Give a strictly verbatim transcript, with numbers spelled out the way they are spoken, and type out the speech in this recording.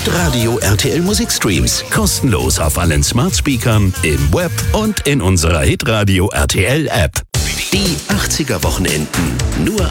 Hitradio R T L Musikstreams. Kostenlos auf allen Smart Speakern, im Web und in unserer Hitradio R T L App. Die achtziger Wochenenden. Nur